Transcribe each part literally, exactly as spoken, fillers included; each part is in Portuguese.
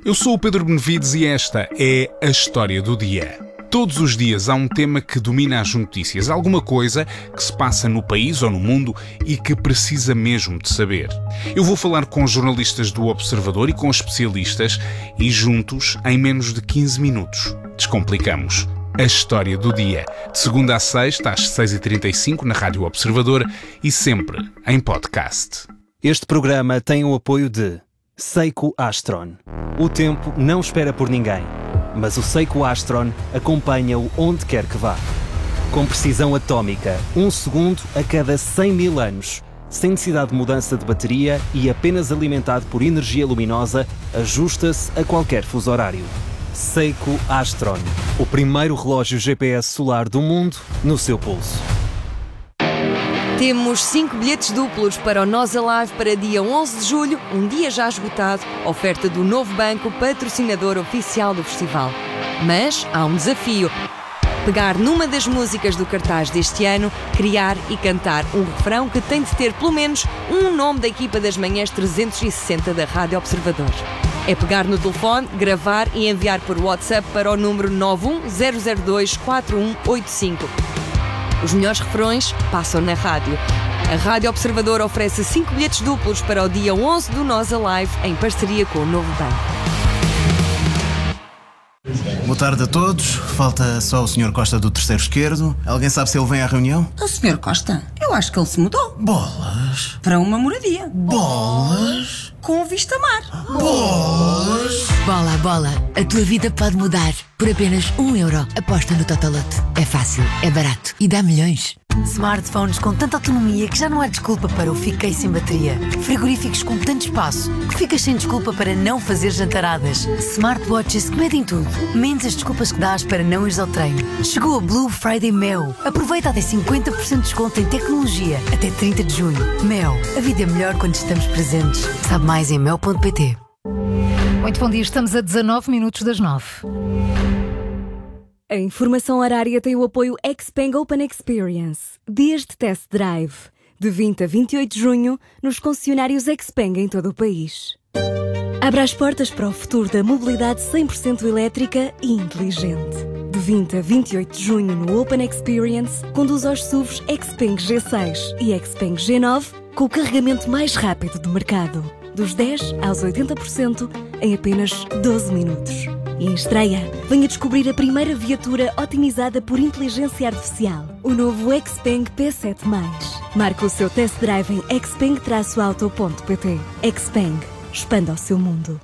Eu sou o Pedro Benevides e esta é a História do Dia. Todos os dias há um tema que domina as notícias, alguma coisa que se passa no país ou no mundo e que precisa mesmo de saber. Eu vou falar com jornalistas do Observador e com especialistas e juntos, em menos de quinze minutos, descomplicamos a História do Dia. De segunda a sexta, às seis e trinta e cinco, na Rádio Observador e sempre em podcast. Este programa tem o apoio de Seiko Astron. O tempo não espera por ninguém, mas o Seiko Astron acompanha-o onde quer que vá. Com precisão atómica, um segundo a cada cem mil anos, sem necessidade de mudança de bateria e apenas alimentado por energia luminosa, ajusta-se a qualquer fuso horário. Seiko Astron, o primeiro relógio G P S solar do mundo no seu pulso. Temos cinco bilhetes duplos para o Nós Alive para dia onze de julho, um dia já esgotado, oferta do Novo Banco, patrocinador oficial do festival. Mas há um desafio: pegar numa das músicas do cartaz deste ano, criar e cantar um refrão que tem de ter pelo menos um nome da equipa das manhãs trezentos e sessenta da Rádio Observador. É pegar no telefone, gravar e enviar por WhatsApp para o número nove um zero zero dois quatro um oito cinco. Os melhores refrões passam na rádio. A Rádio Observador oferece cinco bilhetes duplos para o dia onze do Nós Alive, em parceria com o Novo Banco. Boa tarde a todos. Falta só o senhor Costa do terceiro esquerdo. Alguém sabe se ele vem à reunião? O senhor Costa? Eu acho que ele se mudou. Bolas. Para uma moradia. Bolas. Com vista a mar. Bolas. Bola, bola. A tua vida pode mudar. Por apenas um euro. Aposta no Totolote. É fácil, é barato e dá milhões. Smartphones com tanta autonomia que já não há desculpa para o fiquei sem bateria. Frigoríficos com tanto espaço que ficas sem desculpa para não fazer jantaradas. Smartwatches que medem tudo, menos as desculpas que dás para não ires ao treino. Chegou a Blue Friday Mel. Aproveita até cinquenta por cento de desconto em tecnologia até trinta de junho. Mel. A vida é melhor quando estamos presentes. Sabe mais em mel ponto pt. Muito bom dia, estamos a dezanove minutos das nove. A informação horária tem o apoio Xpeng Open Experience. Dias de test drive. De vinte a vinte e oito de junho, nos concessionários Xpeng em todo o país. Abra as portas para o futuro da mobilidade cem por cento elétrica e inteligente. De vinte a vinte e oito de junho, no Open Experience, conduza os S U Vs Xpeng G seis e Xpeng G nove com o carregamento mais rápido do mercado. Dos dez aos oitenta por cento em apenas doze minutos. E em estreia, venha descobrir a primeira viatura otimizada por inteligência artificial, o novo Xpeng P sete mais. Marque o seu test drive em xpeng auto ponto pt. Xpeng, expanda o seu mundo.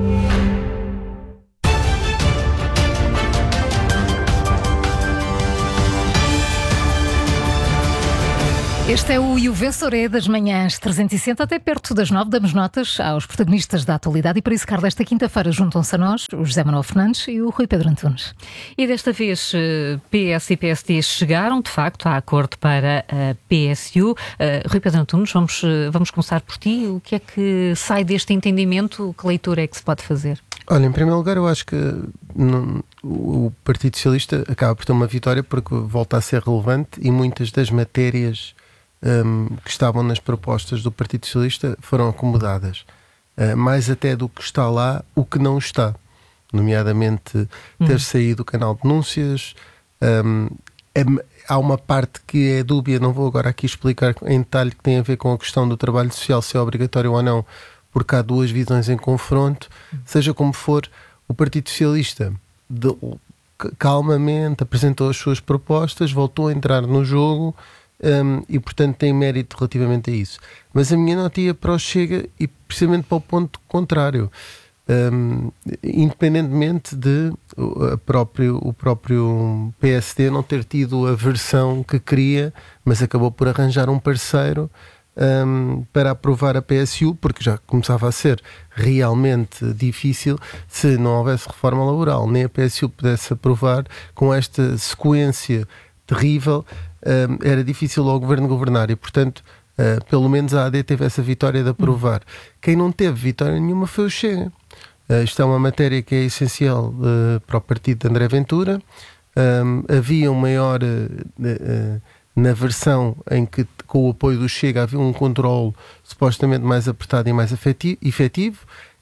Este é o E o Venceré das manhãs trezentos e sessenta, até perto das nove, damos notas aos protagonistas da atualidade e para isso, Carla, esta quinta-feira juntam-se a nós o José Manuel Fernandes e o Rui Pedro Antunes. E desta vez P S e P S D chegaram de facto a acordo para a P S U. Uh, Rui Pedro Antunes, vamos, vamos começar por ti. O que é que sai deste entendimento? Que leitura é que se pode fazer? Olha, em primeiro lugar, eu acho que não, o Partido Socialista acaba por ter uma vitória porque volta a ser relevante e muitas das matérias Um, que estavam nas propostas do Partido Socialista foram acomodadas, uh, mais até do que está lá, o que não está, nomeadamente ter hum. saído o canal de denúncias. Um, é, há uma parte que é dúbia, não vou agora aqui explicar em detalhe, que tem a ver com a questão do trabalho social, se é obrigatório ou não, porque há duas visões em confronto. Hum. Seja como for, o Partido Socialista de, calmamente apresentou as suas propostas, voltou a entrar no jogo. Um, e portanto tem mérito relativamente a isso, mas a minha nota ia para o Chega e precisamente para o ponto contrário, um, independentemente de a próprio, o próprio P S D não ter tido a versão que queria, mas acabou por arranjar um parceiro um, para aprovar a P S U, porque já começava a ser realmente difícil se não houvesse reforma laboral, nem a P S U pudesse aprovar com esta sequência terrível. Um, era difícil ao governo governar e, portanto, uh, pelo menos a A D teve essa vitória de aprovar. Uhum. Quem não teve vitória nenhuma foi o Chega. Uh, isto é uma matéria que é essencial uh, para o partido de André Ventura. Um, havia um maior, uh, uh, na versão em que, com o apoio do Chega, havia um controle supostamente mais apertado e mais efetivo.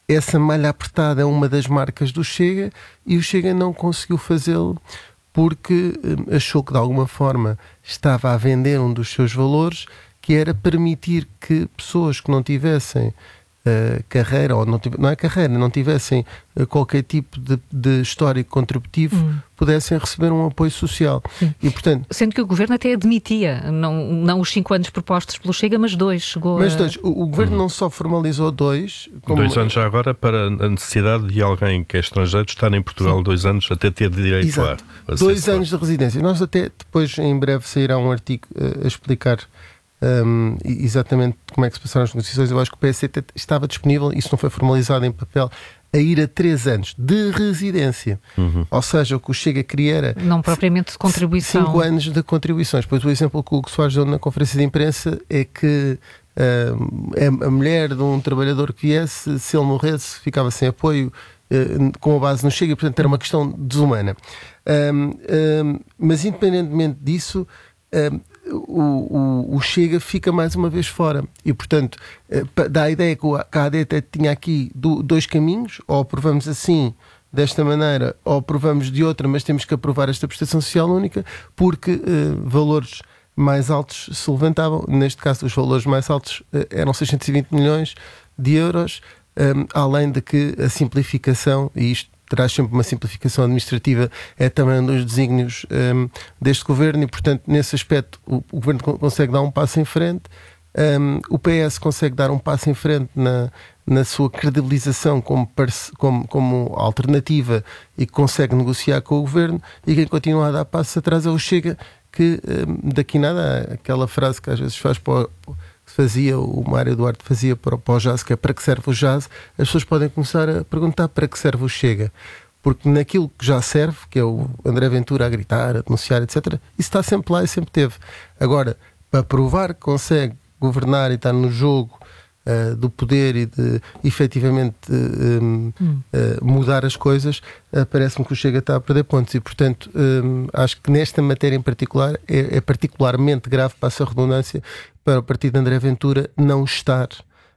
essa malha apertada é uma das marcas do Chega e o Chega não conseguiu fazê-lo porque uh, achou que de alguma forma estava a vender um dos seus valores, que era permitir que pessoas que não tivessem Uh, carreira, ou não, não é carreira, não tivessem uh, qualquer tipo de, de histórico contributivo, hum. pudessem receber um apoio social. E, portanto, sendo que o Governo até admitia, não, não os cinco anos propostos pelo Chega, mas dois. Chegou mas a... dois. O, o Governo hum. não só formalizou dois... Como... Dois anos já agora para a necessidade de alguém que é estrangeiro estar em Portugal Sim. dois anos até ter direito Exato. a... a dois anos de residência. Nós até depois, em breve, sairá um artigo uh, a explicar Um, exatamente como é que se passaram as negociações. Eu acho que o P S estava disponível, isso não foi formalizado em papel, a ir a três anos de residência. Uhum. Ou seja, o que o Chega queria era não propriamente de contribuição. cinco anos de contribuições. Pois o exemplo que o Hugo Soares deu na conferência de imprensa é que um, a mulher de um trabalhador que viesse, se ele morresse, ficava sem apoio uh, com a base no Chega, e portanto era uma questão desumana. Um, um, mas independentemente disso, um, O, o, o Chega fica mais uma vez fora e, portanto, dá a ideia que a A D até tinha aqui do, dois caminhos: ou aprovamos assim, desta maneira, ou aprovamos de outra, mas temos que aprovar esta prestação social única, porque uh, valores mais altos se levantavam. Neste caso, os valores mais altos uh, eram seiscentos e vinte milhões de euros, um, além de que a simplificação, e isto traz sempre uma simplificação administrativa, é também um dos desígnios um, deste Governo, e portanto nesse aspecto o, o Governo consegue dar um passo em frente, um, o P S consegue dar um passo em frente na, na sua credibilização como, como, como alternativa, e consegue negociar com o Governo, e quem continua a dar passos atrás é o Chega, que um, daqui nada, aquela frase que às vezes faz para o, fazia, o Mário Duarte fazia para, para o jazz, que é: para que serve o jazz? As pessoas podem começar a perguntar para que serve o Chega, porque naquilo que já serve, que é o André Ventura a gritar, a denunciar, etcétera, isso está sempre lá e sempre teve. Agora, para provar que consegue governar e estar no jogo uh, do poder e de efetivamente uh, um, hum. uh, mudar as coisas, uh, parece-me que o Chega está a perder pontos, e portanto um, acho que nesta matéria em particular é, é particularmente grave, passa a redundância, para o partido de André Ventura não estar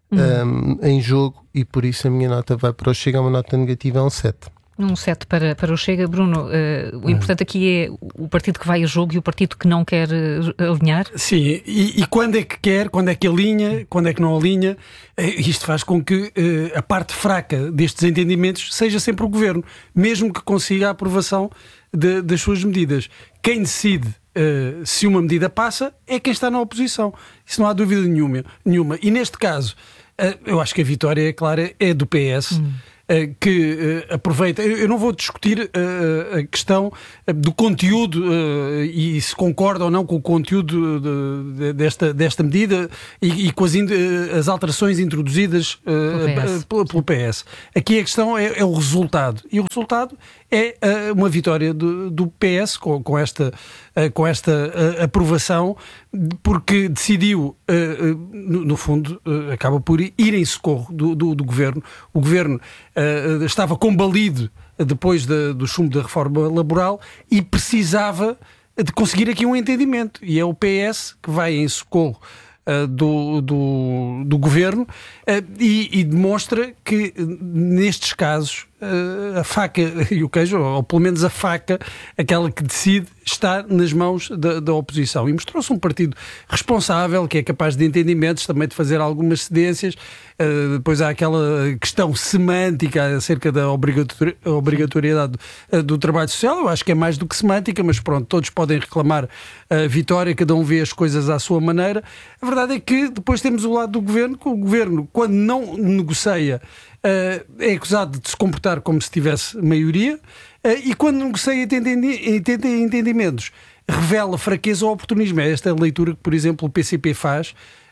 uhum. um, em jogo, e por isso a minha nota vai para o Chega, uma nota negativa, é um sete. Um sete para, para o Chega. Bruno, uh, o importante aqui é o partido que vai a jogo e o partido que não quer uh, alinhar? Sim, e, e quando é que quer, quando é que alinha, quando é que não alinha, uh, isto faz com que uh, a parte fraca destes entendimentos seja sempre o Governo, mesmo que consiga a aprovação de, das suas medidas. Quem decide Uh, se uma medida passa é quem está na oposição. Isso não há dúvida nenhuma. nenhuma. E neste caso, uh, eu acho que a vitória, é clara, é do P S, hum. uh, que uh, aproveita. Eu, eu não vou discutir uh, a questão uh, do conteúdo uh, e se concorda ou não com o conteúdo de, de, desta, desta medida e, e com as, uh, as alterações introduzidas uh, pelo, pelo P S. Aqui a questão é, é o resultado. E o resultado é uh, uma vitória do, do P S com, com esta, uh, com esta uh, aprovação, porque decidiu, uh, uh, no, no fundo, uh, acaba por ir em socorro do, do, do Governo. O Governo uh, estava combalido depois de, do chumbo da reforma laboral e precisava de conseguir aqui um entendimento. E é o P S que vai em socorro Uh, do, do, do Governo uh, e, e demonstra que uh, nestes casos uh, a faca e o queijo, ou, ou pelo menos a faca, aquela que decide, está nas mãos da, da oposição. E mostrou-se um partido responsável, que é capaz de entendimentos, também de fazer algumas cedências. Uh, depois há aquela questão semântica acerca da obrigatori- obrigatoriedade do, uh, do trabalho social. Eu acho que é mais do que semântica, mas pronto, todos podem reclamar a vitória, cada um vê as coisas à sua maneira. A verdade é que depois temos o lado do Governo, que o Governo, quando não negocia, uh, é acusado de se comportar como se tivesse maioria, uh, e quando negocia e tenta entendimentos, revela fraqueza ou oportunismo. É esta leitura que, por exemplo, o P C P faz.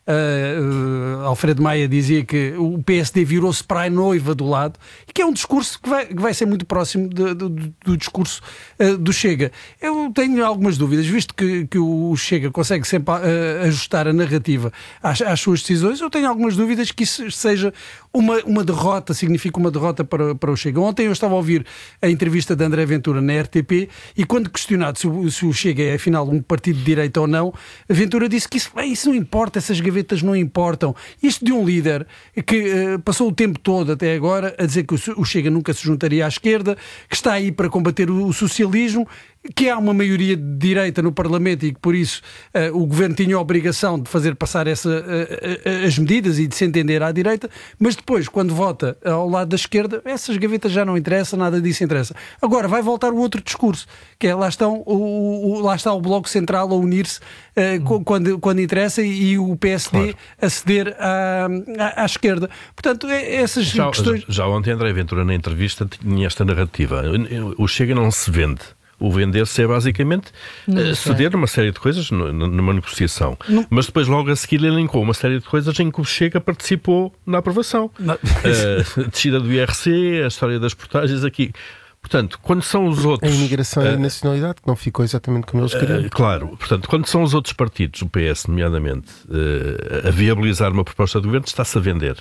Uh, uh, Alfredo Maia dizia que o P S D virou-se para a noiva do lado, e que é um discurso que vai, que vai ser muito próximo de, de, de, do discurso uh, do Chega. Eu tenho algumas dúvidas, visto que, que o Chega consegue sempre uh, ajustar a narrativa às, às suas decisões. Eu tenho algumas dúvidas que isso seja uma, uma derrota significa uma derrota para, para o Chega. Ontem eu estava a ouvir a entrevista de André Ventura na R T P e quando questionado se o, se o Chega é afinal um partido de direita ou não, a Ventura disse que isso, bem, isso não importa, essas gavetas não importam. Isto de um líder que uh, passou o tempo todo até agora a dizer que o, o Chega nunca se juntaria à esquerda, que está aí para combater o, o socialismo, que há uma maioria de direita no Parlamento e que por isso uh, o Governo tinha a obrigação de fazer passar essa, uh, uh, as medidas e de se entender à direita, mas depois, quando vota ao lado da esquerda, essas gavetas já não interessam, nada disso interessa. Agora vai voltar o outro discurso, que é lá, estão, o, o, lá está o Bloco Central a unir-se uh, quando, quando interessa e, e o P S D claro. a ceder à, à, à esquerda. Portanto, é, essas já, questões... Já, já ontem André Ventura na entrevista tinha esta narrativa. O Chega não se vende. O vender-se é basicamente uh, ceder uma série de coisas numa negociação. Não. Mas depois logo a seguir ele linkou uma série de coisas em que o Chega participou na aprovação. Uh, a descida do I R C, a história das portagens aqui. Portanto, quando são os outros... A imigração uh, e a nacionalidade, que não ficou exatamente como eles queriam. Uh, claro. Portanto, quando são os outros partidos, o P S nomeadamente, uh, a viabilizar uma proposta do governo, está-se a vender.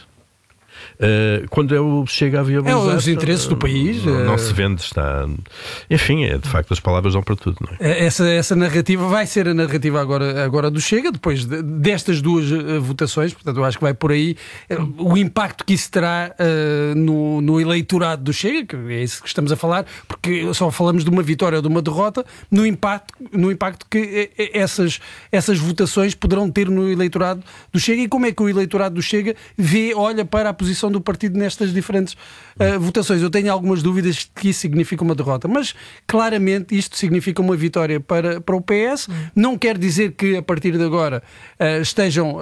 Uh, quando é o Chega a viabilizar... É os interesses do país. Não, não se vende, está... Enfim, é, de facto as palavras dão para tudo, não é? Essa, essa narrativa vai ser a narrativa agora, agora do Chega, depois de, destas duas uh, votações, portanto eu acho que vai por aí uh, o impacto que isso terá uh, no, no eleitorado do Chega, que é isso que estamos a falar, porque só falamos de uma vitória ou de uma derrota, no impacto, no impacto que essas, essas votações poderão ter no eleitorado do Chega e como é que o eleitorado do Chega vê, olha para a posição do partido nestas diferentes uh, votações. Eu tenho algumas dúvidas de que isso significa uma derrota, mas claramente isto significa uma vitória para, para o P S. Hum. Não quer dizer que a partir de agora uh, estejam uh,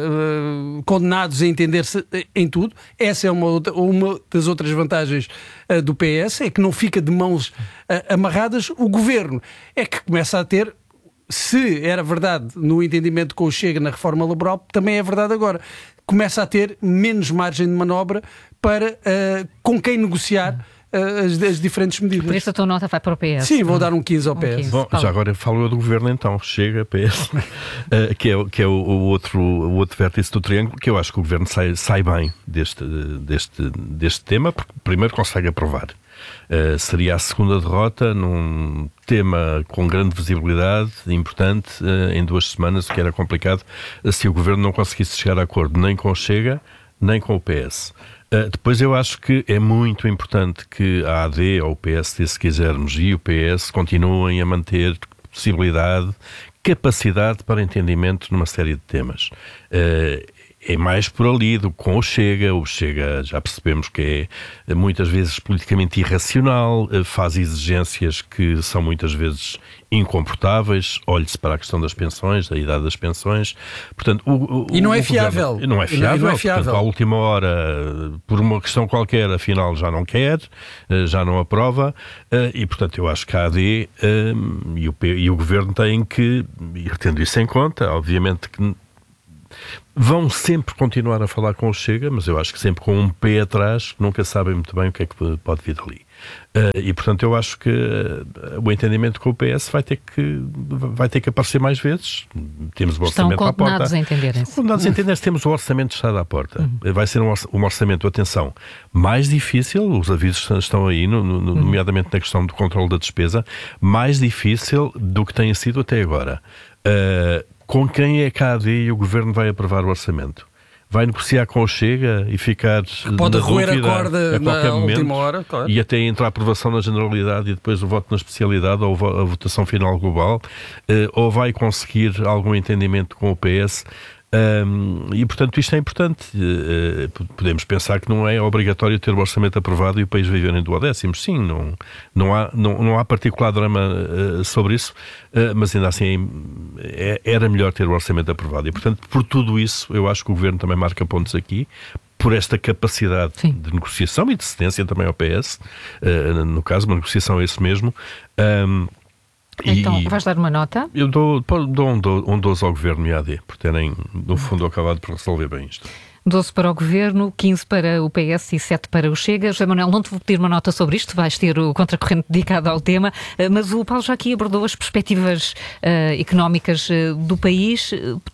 uh, condenados a entender-se em tudo. Essa é uma, outra, uma das outras vantagens uh, do P S, é que não fica de mãos uh, amarradas. O governo é que começa a ter, se era verdade no entendimento com o Chega na reforma laboral, também é verdade agora. Começa a ter menos margem de manobra para uh, com quem negociar uh, as, as diferentes medidas. Por isso a tua nota vai para o P S. Sim, vou dar um quinze ao P S. Um quinze. Bom, já agora falo eu do governo então. Chega, P S, uh, que é, que é o, o, outro, o outro vértice do triângulo, que eu acho que o governo sai, sai bem deste, deste, deste tema, porque primeiro consegue aprovar. Uh, seria a segunda derrota num tema com grande visibilidade, importante, uh, em duas semanas, o que era complicado, uh, se o Governo não conseguisse chegar a acordo nem com o Chega, nem com o P S. Uh, depois eu acho que é muito importante que a A D, ou o P S D, se quisermos, e o P S continuem a manter possibilidade, capacidade para entendimento numa série de temas. Uh, É mais por ali do que com o Chega. O Chega, já percebemos que é muitas vezes politicamente irracional, faz exigências que são muitas vezes incomportáveis. Olhe-se para a questão das pensões, da idade das pensões. Portanto, o, o, e não é o fiável. Governo, não é fiável. Não é fiável. Portanto, à última hora, por uma questão qualquer, afinal já não quer, já não aprova. E, portanto, eu acho que a A D e o, e o Governo têm que, tendo isso em conta, obviamente que vão sempre continuar a falar com o Chega, mas eu acho que sempre com um pé atrás, que nunca sabem muito bem o que é que pode vir dali. Uh, e, portanto, eu acho que uh, o entendimento com o P S vai ter que, vai ter que aparecer mais vezes. Temos o orçamento à porta. Estão condenados a entenderem-se. Estão condenados a entenderem-se. Temos o orçamento de Estado à porta. Uhum. Vai ser um, um orçamento, atenção, mais difícil, os avisos estão aí, no, no, uhum. nomeadamente na questão do controle da despesa, mais difícil do que tem sido até agora. Uh, Com quem é que a A D e o Governo vai aprovar o orçamento? Vai negociar com o Chega e ficar pode na roer dúvida a corda a qualquer na momento, última hora, claro. E até entrar a aprovação na generalidade e depois o voto na especialidade ou a votação final global, ou vai conseguir algum entendimento com o P S? Um, e, portanto, isto é importante. Uh, podemos pensar que não é obrigatório ter o orçamento aprovado e o país viver em duodécimos. Sim, não, não, há, não, não há particular drama uh, sobre isso, uh, mas ainda assim é, era melhor ter o orçamento aprovado. E, portanto, por tudo isso, eu acho que o Governo também marca pontos aqui, por esta capacidade Sim. de negociação e de cedência também ao P S. Uh, no caso, uma negociação é isso mesmo. Um, Então, e vais dar uma nota? Eu dou, dou um, um doze ao Governo e à A D, por terem, no fundo, acabado por resolver bem isto. doze para o Governo, quinze para o P S e sete para o Chega. José Manuel, não te vou pedir uma nota sobre isto, vais ter o contracorrente dedicado ao tema, mas o Paulo já aqui abordou as perspectivas uh, económicas uh, do país. Tu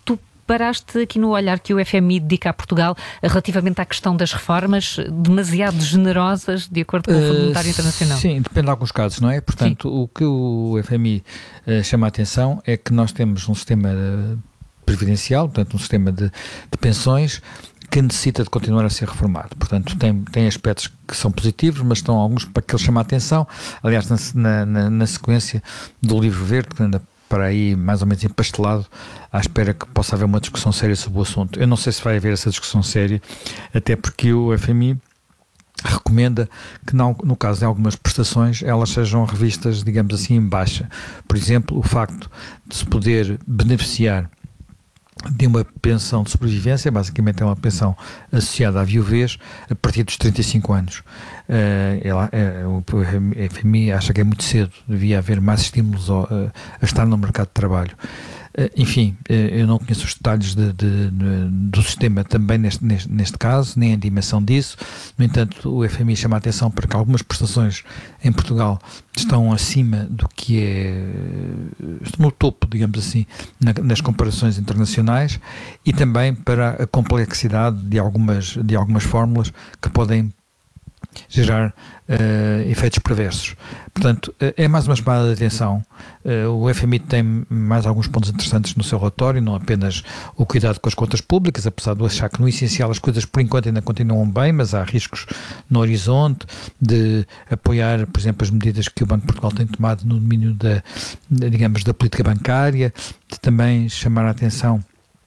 reparaste aqui no olhar que o F M I dedica a Portugal relativamente à questão das reformas demasiado generosas, de acordo com o Fundo Monetário Internacional? Sim, depende de alguns casos, não é? Portanto, sim. O que o F M I uh, chama a atenção é que nós temos um sistema uh, previdencial, portanto, um sistema de, de pensões que necessita de continuar a ser reformado. Portanto, tem, tem aspectos que são positivos, mas estão alguns para que ele chama a atenção. Aliás, na, na, na sequência do livro verde, que anda para aí mais ou menos empastelado, à espera que possa haver uma discussão séria sobre o assunto. Eu não sei se vai haver essa discussão séria, até porque o F M I recomenda que, não, no caso de algumas prestações, elas sejam revistas, digamos assim, em baixa. Por exemplo, o facto de se poder beneficiar de uma pensão de sobrevivência, basicamente é uma pensão associada à viuvez, a partir dos trinta e cinco anos. Uh, ela, uh, o F M I acha que é muito cedo, devia haver mais estímulos ao, uh, a estar no mercado de trabalho. Uh, enfim, uh, eu não conheço os detalhes de, de, de, do sistema também neste, neste, neste caso, nem a dimensão disso. No entanto, o F M I chama a atenção para que algumas prestações em Portugal estão acima do que é, estão no topo, digamos assim, na, nas comparações internacionais, e também para a complexidade de algumas, de algumas fórmulas que podem gerar uh, efeitos perversos. Portanto, uh, é mais uma chamada de atenção. Uh, o F M I tem mais alguns pontos interessantes no seu relatório, não apenas o cuidado com as contas públicas, apesar de achar que no essencial as coisas por enquanto ainda continuam bem, mas há riscos no horizonte de apoiar, por exemplo, as medidas que o Banco de Portugal tem tomado no domínio da, digamos, da política bancária, de também chamar a atenção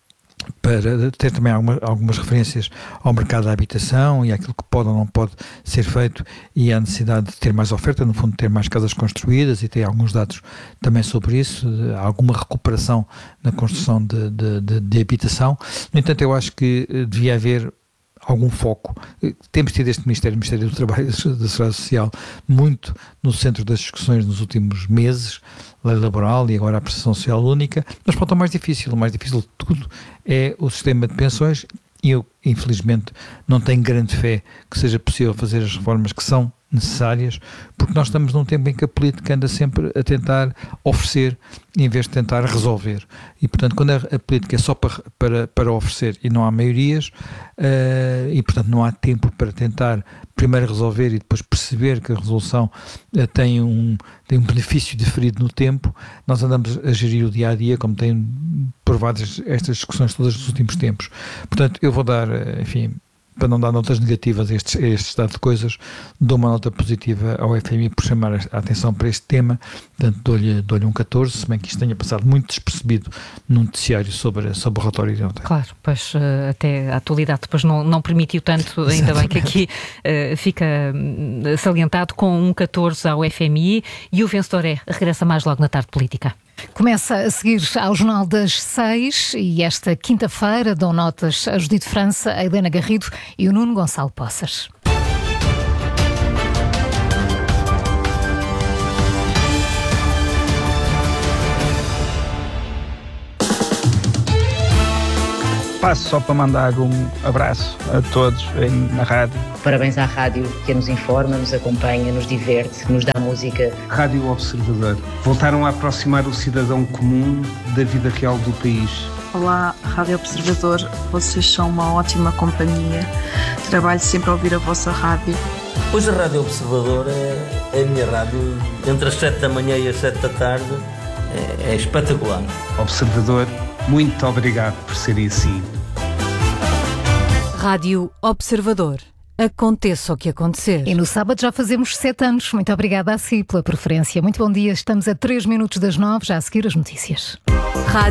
para ter também alguma, algumas referências ao mercado da habitação e àquilo que pode ou não pode ser feito, e à necessidade de ter mais oferta, no fundo ter mais casas construídas, e ter alguns dados também sobre isso, alguma recuperação na construção de, de, de, de habitação. No entanto, eu acho que devia haver algum foco. Temos tido este Ministério, o Ministério do Trabalho e da Seguridade Social, muito no centro das discussões nos últimos meses, lei laboral e agora a prestação social única, mas falta o mais difícil. O mais difícil de tudo é o sistema de pensões, e eu, infelizmente, não tenho grande fé que seja possível fazer as reformas que são necessárias, porque nós estamos num tempo em que a política anda sempre a tentar oferecer em vez de tentar resolver, e portanto quando a, a política é só para, para, para oferecer e não há maiorias, uh, e portanto não há tempo para tentar primeiro resolver e depois perceber que a resolução uh, tem, um, tem um benefício diferido no tempo, nós andamos a gerir o dia a dia, como têm provado estas discussões todas nos últimos tempos. Portanto, eu vou dar, enfim, para não dar notas negativas a este, a este estado de coisas, dou uma nota positiva ao F M I por chamar a atenção para este tema. Portanto, dou-lhe, dou-lhe um catorze, se bem que isto tenha passado muito despercebido num noticiário sobre, sobre o relatório de ontem. Claro, pois até a atualidade depois não, não permitiu tanto, ainda Exatamente. Bem que aqui uh, fica salientado com um catorze ao F M I, e o vencedor é, regressa mais logo na tarde política. Começa a seguir ao Jornal das Seis, e esta quinta-feira dão notas a Judite França, a Helena Garrido e o Nuno Gonçalo Poças. Passo só para mandar um abraço a todos aí na rádio. Parabéns à rádio que nos informa, nos acompanha, nos diverte, nos dá música. Rádio Observador. Voltaram a aproximar o cidadão comum da vida real do país. Olá, Rádio Observador. Vocês são uma ótima companhia. Trabalho sempre a ouvir a vossa rádio. Pois a Rádio Observador é, é a minha rádio. Entre as sete da manhã e as sete da tarde é, é espetacular. Observador, muito obrigado por serem assim. Rádio Observador. Aconteça o que acontecer. E no sábado já fazemos sete anos. Muito obrigada a si pela preferência. Muito bom dia. Estamos a três minutos das nove, já a seguir as notícias. Rádio